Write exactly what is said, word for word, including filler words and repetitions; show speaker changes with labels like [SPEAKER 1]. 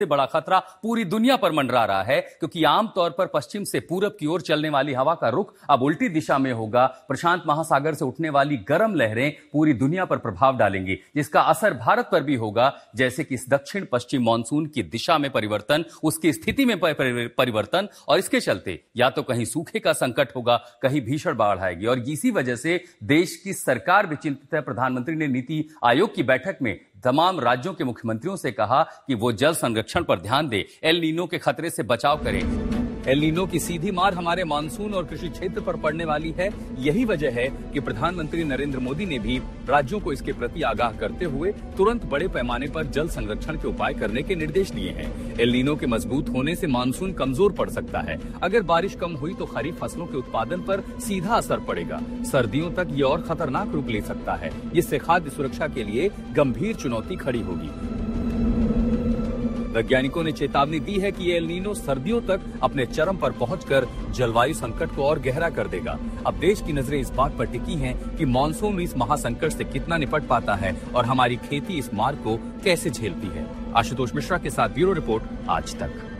[SPEAKER 1] से बड़ा खतरा पूरी दुनिया पर मंडरा रहा है, क्योंकि आमतौर पर पश्चिम से पूरब की ओर चलने वाली हवा का रुख अब उल्टी दिशा में होगा। प्रशांत महासागर से उठने वाली गर्म लहरें पूरी दुनिया पर प्रभाव डालेंगी, जिसका असर भारत पर भी होगा। जैसे कि इस दक्षिण पश्चिम मानसून की दिशा में परिवर्तन, उसकी स्थिति में परिवर्तन, और इसके चलते या तो कहीं सूखे का संकट होगा, कहीं भीषण बाढ़ आएगी। और इसी वजह से देश की सरकार भी चिंतित है। प्रधानमंत्री ने नीति आयोग की बैठक में तमाम राज्यों के मुख्यमंत्रियों से कहा कि वो जल संरक्षण पर ध्यान दें, एल नीनो के खतरे से बचाव करें। एल नीनो की सीधी मार हमारे मानसून और कृषि क्षेत्र पर पड़ने वाली है। यही वजह है कि प्रधानमंत्री नरेंद्र मोदी ने भी राज्यों को इसके प्रति आगाह करते हुए तुरंत बड़े पैमाने पर जल संरक्षण के उपाय करने के निर्देश दिए हैं। एल नीनो के मजबूत होने से मानसून कमजोर पड़ सकता है। अगर बारिश कम हुई तो खरीफ फसलों के उत्पादन पर सीधा असर पड़ेगा। सर्दियों तक ये और खतरनाक रूप ले सकता है, जिससे खाद्य सुरक्षा के लिए गंभीर चुनौती खड़ी होगी। वैज्ञानिकों ने चेतावनी दी है कि ये एल नीनो सर्दियों तक अपने चरम पर पहुंचकर जलवायु संकट को और गहरा कर देगा। अब देश की नजरें इस बात पर टिकी हैं कि मॉनसून इस महासंकट से कितना निपट पाता है और हमारी खेती इस मार को कैसे झेलती है। आशुतोष मिश्रा के साथ ब्यूरो रिपोर्ट, आज तक।